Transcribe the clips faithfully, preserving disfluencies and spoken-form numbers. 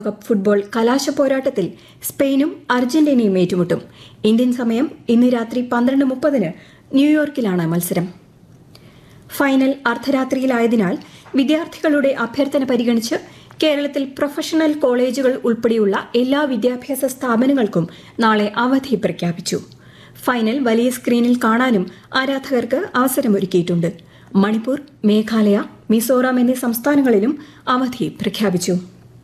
Cup football കലാശ പോരാട്ടത്തിൽ സ്പെയിനും അർജന്റീനയും ഏറ്റുമുട്ടും. Indian സമയം ഇന്ന് രാത്രി പന്ത്രണ്ട് മുപ്പതിന് ന്യൂയോർക്കിലാണ് മത്സരം. ഫൈനൽ അർദ്ധരാത്രിയിലായതിനാൽ വിദ്യാർത്ഥികളുടെ അഭ്യർത്ഥന പരിഗണിച്ച് കേരളത്തിൽ പ്രൊഫഷണൽ കോളേജുകൾ ഉൾപ്പെടെയുള്ള എല്ലാ വിദ്യാഭ്യാസ സ്ഥാപനങ്ങൾക്കും നാളെ അവധി പ്രഖ്യാപിച്ചു. ഫൈനൽ വലിയ സ്ക്രീനിൽ കാണാനും ആരാധകർക്ക് അവസരമൊരുക്കിയിട്ടുണ്ട്. മണിപ്പൂർ, മേഘാലയ, മിസോറാം എന്നീ സംസ്ഥാനങ്ങളിലും അവധി പ്രഖ്യാപിച്ചു.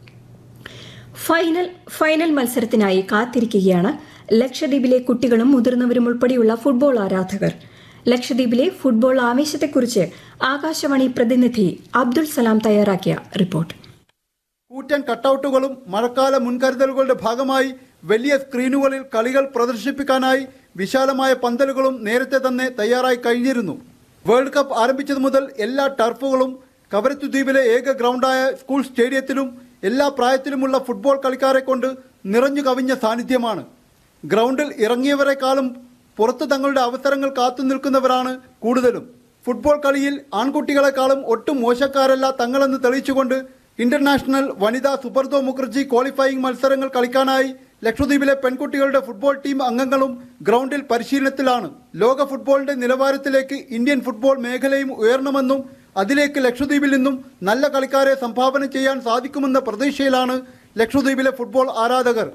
ഫൈനൽ ഫൈനൽ മത്സരത്തിനായി കാത്തിരിക്കുകയാണ് ലക്ഷദ്വീപിലെ കുട്ടികളും മുതിർന്നവരും ഉൾപ്പെടെയുള്ള ഫുട്ബോൾ ആരാധകർ. ലക്ഷദ്വീപിലെ ഫുട്ബോൾ ആവേശത്തെക്കുറിച്ച് ആകാശവാണി പ്രതിനിധി അബ്ദുൾ സലാം തയ്യാറാക്കിയ റിപ്പോർട്ട്. കൂറ്റൻ കട്ടൌട്ടുകളും മഴക്കാല മുൻകരുതലുകളുടെ ഭാഗമായി വലിയ സ്ക്രീനുകളിൽ കളികൾ പ്രദർശിപ്പിക്കാനായി വിശാലമായ പന്തലുകളും നേരത്തെ തന്നെ തയ്യാറായി കഴിഞ്ഞിരുന്നു. വേൾഡ് കപ്പ് ആരംഭിച്ചതു മുതൽ എല്ലാ ടർഫുകളും കവരത്തു ദ്വീപിലെ ഏക ഗ്രൗണ്ടായ സ്കൂൾ സ്റ്റേഡിയത്തിലും എല്ലാ പ്രായത്തിലുമുള്ള ഫുട്ബോൾ കളിക്കാരെ കൊണ്ട് നിറഞ്ഞു കവിഞ്ഞ സാന്നിധ്യമാണ്. ഗ്രൗണ്ടിൽ ഇറങ്ങിയവരെക്കാളും പുറത്ത് തങ്ങളുടെ അവസരങ്ങൾ കാത്തു നിൽക്കുന്നവരാണ് കൂടുതലും. ഫുട്ബോൾ കളിയിൽ ആൺകുട്ടികളെക്കാളും ഒട്ടും മോശക്കാരല്ല തങ്ങളെന്ന് തെളിയിച്ചുകൊണ്ട് ഇന്റർനാഷണൽ വനിതാ സുബ്രതോ മുഖർജി ക്വാളിഫയിംഗ് മത്സരങ്ങൾ കളിക്കാനായി ലക്ഷദ്വീപിലെ പെൺകുട്ടികളുടെ ഫുട്ബോൾ ടീം അംഗങ്ങളും ഗ്രൗണ്ടിൽ പരിശീലനത്തിലാണ്. ലോക ഫുട്ബോളിന്റെ നിലവാരത്തിലേക്ക് ഇന്ത്യൻ ഫുട്ബോൾ മേഖലയും ഉയരണമെന്നും അതിലേക്ക് ലക്ഷദ്വീപിൽ നിന്നും നല്ല കളിക്കാരെ സംഭാവന ചെയ്യാൻ സാധിക്കുമെന്ന പ്രതീക്ഷയിലാണ് ലക്ഷദ്വീപിലെ ഫുട്ബോൾ ആരാധകർ.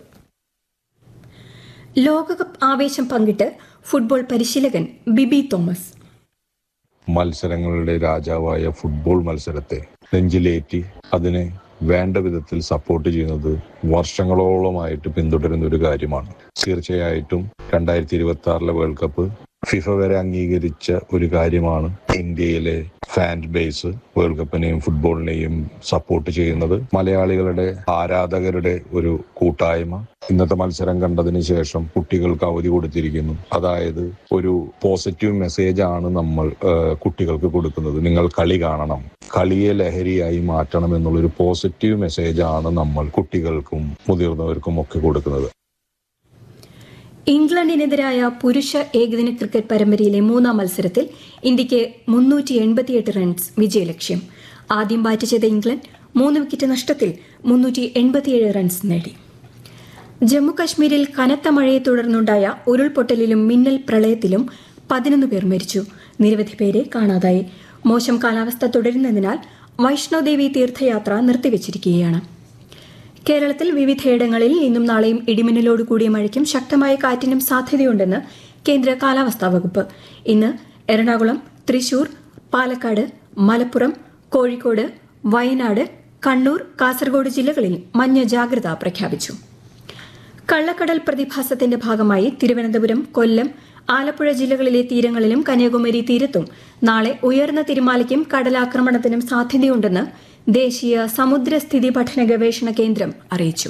ലോകകപ്പ് ആവേശം പങ്കിട്ട് ഫുട്ബോൾ പരിശീലകൻ ബിബി തോമസ്. മത്സരങ്ങളുടെ രാജാവായ ഫുട്ബോൾ മത്സരത്തെ നെഞ്ചിലേറ്റി അതിനെ വേണ്ട വിധത്തിൽ സപ്പോർട്ട് ചെയ്യുന്നത് വർഷങ്ങളോളമായിട്ട് പിന്തുടരുന്ന ഒരു കാര്യമാണ്. തീർച്ചയായിട്ടും രണ്ടായിരത്തി ഇരുപത്തി ആറിലെ വേൾഡ് കപ്പ് ഫിഫ വരെ അംഗീകരിച്ച ഒരു കാര്യമാണ്. ഇന്ത്യയിലെ ഫാൻ ബേസ് വേൾഡ് കപ്പിനെയും ഫുട്ബോളിനെയും സപ്പോർട്ട് ചെയ്യുന്നത്. മലയാളികളുടെ ആരാധകരുടെ ഒരു കൂട്ടായ്മ ഇന്നത്തെ മത്സരം കണ്ടതിന് ശേഷം കുട്ടികൾക്ക് അവധി കൊടുത്തിരിക്കുന്നു. അതായത് ഒരു പോസിറ്റീവ് മെസ്സേജ് ആണ് നമ്മൾ കുട്ടികൾക്ക് കൊടുക്കുന്നത്. നിങ്ങൾ കളി കാണണം, കളിയെ ലഹരിയായി മാറ്റണം എന്നുള്ളൊരു പോസിറ്റീവ് മെസ്സേജ് ആണ് നമ്മൾ കുട്ടികൾക്കും മുതിർന്നവർക്കും ഒക്കെ കൊടുക്കുന്നത്. ഇംഗ്ലണ്ടിനെതിരായ പുരുഷ ഏകദിന ക്രിക്കറ്റ് പരമ്പരയിലെ മൂന്നാം മത്സരത്തിൽ ഇന്ത്യക്ക് മുന്നൂറ്റി എൺപത്തിയെട്ട് റൺസ് വിജയലക്ഷ്യം. ആദ്യം ബാറ്റ് ചെയ്ത ഇംഗ്ലണ്ട് മൂന്ന് വിക്കറ്റ് നഷ്ടത്തിൽ മുന്നൂറ്റി എൺപത്തിയേഴ് റൺസ് നേടി. ജമ്മുകശ്മീരിൽ കനത്ത മഴയെ തുടർന്നുണ്ടായ ഉരുൾപൊട്ടലിലും മിന്നൽ പ്രളയത്തിലും പതിനൊന്ന് പേർ മരിച്ചു. നിരവധി പേരെ കാണാതായി. മോശം കാലാവസ്ഥ തുടരുന്നതിനാൽ വൈഷ്ണോദേവി തീർത്ഥയാത്ര നിർത്തിവച്ചിരിക്കുകയാണ്. കേരളത്തിൽ വിവിധയിടങ്ങളിൽ ഇന്നും നാളെയും ഇടിമിന്നലോട് കൂടിയ മഴയ്ക്കും ശക്തമായ കാറ്റിനും സാധ്യതയുണ്ടെന്ന് കേന്ദ്ര കാലാവസ്ഥാ വകുപ്പ്. ഇന്ന് എറണാകുളം, തൃശൂർ, പാലക്കാട്, മലപ്പുറം, കോഴിക്കോട്, വയനാട്, കണ്ണൂർ, കാസർഗോഡ് ജില്ലകളിൽ മഞ്ഞ ജാഗ്രത പ്രഖ്യാപിച്ചു. കള്ളക്കടൽ പ്രതിഭാസത്തിന്റെ ഭാഗമായി തിരുവനന്തപുരം, കൊല്ലം, ആലപ്പുഴ ജില്ലകളിലെ തീരങ്ങളിലും കന്യാകുമാരി തീരത്തും നാളെ ഉയർന്ന തിരമാലയ്ക്കും കടലാക്രമണത്തിനും സാധ്യതയുണ്ടെന്ന് ദേശീയ സമുദ്രസ്ഥിതി പഠന ഗവേഷണ കേന്ദ്രം അറിയിച്ചു.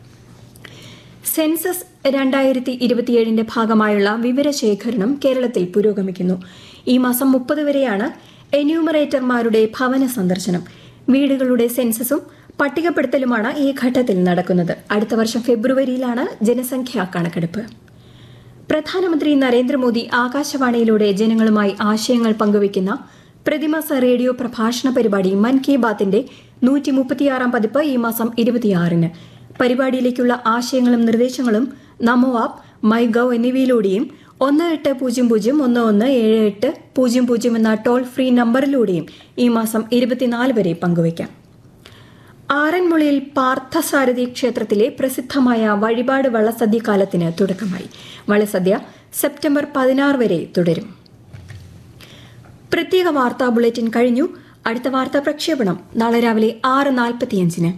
സെൻസസ് രണ്ടായിരത്തി ഇരുപത്തിയേഴിന്റെ ഭാഗമായുള്ള വിവരശേഖരണം കേരളത്തിൽ പുരോഗമിക്കുന്നു. ഈ മാസം മുപ്പത് വരെയാണ് എന്യൂമറേറ്റർമാരുടെ ഭവന സന്ദർശനം. വീടുകളുടെ സെൻസസും പട്ടികപ്പെടുത്തലുമാണ് ഈ ഘട്ടത്തിൽ നടക്കുന്നത്. അടുത്ത വർഷം ഫെബ്രുവരിയിലാണ് ജനസംഖ്യാ കണക്കെടുപ്പ്. പ്രധാനമന്ത്രി നരേന്ദ്രമോദി ആകാശവാണിയിലൂടെ ജനങ്ങളുമായി ആശയങ്ങൾ പങ്കുവയ്ക്കുന്ന പ്രതിമാസ റേഡിയോ പ്രഭാഷണ പരിപാടി മൻ കി ബാത്തിന്റെ നൂറ്റി മുപ്പത്തിയാറാം പതിപ്പ് ഈ മാസം ഇരുപത്തിയാറിന്. പരിപാടിയിലേക്കുള്ള ആശയങ്ങളും നിർദ്ദേശങ്ങളും നമോ ആപ്പ്, മൈ ഗവ് എന്നിവയിലൂടെയും ഒന്ന് എട്ട് പൂജ്യം പൂജ്യം ഒന്ന് ഒന്ന് ഏഴ് എട്ട് പൂജ്യം പൂജ്യം എന്ന ടോൾ ഫ്രീ നമ്പറിലൂടെയും ഈ മാസം ഇരുപത്തിനാല് വരെ പങ്കുവയ്ക്കാം. ആറന്മുളയിൽ പാർത്ഥസാരഥി ക്ഷേത്രത്തിലെ പ്രസിദ്ധമായ വഴിപാട് വള്ളസദ്യ കാലത്തിന് തുടക്കമായി. വള്ളസദ്യ സെപ്റ്റംബർ പതിനാറ് വരെ തുടരും. പ്രത്യേക വാർത്താ ബുള്ളറ്റിൻ കഴിഞ്ഞു. അടുത്ത വാർത്താ പ്രക്ഷേപണം നാളെ രാവിലെ ആറ് നാൽപ്പത്തിയഞ്ചിന്.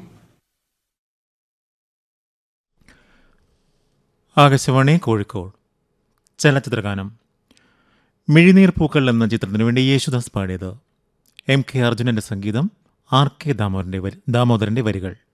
ആകാശവാണി കോഴിക്കോട്. ചലച്ചിത്രഗാനം മിഴിനീർ പൂക്കൾ എന്ന ചിത്രത്തിനു വേണ്ടി യേശുദാസ് പാടിയത്. എം കെ അർജുനന്റെ സംഗീതം, ആർ കെ ദാമോദരന്റെ ദാമോദരന്റെ വരികൾ.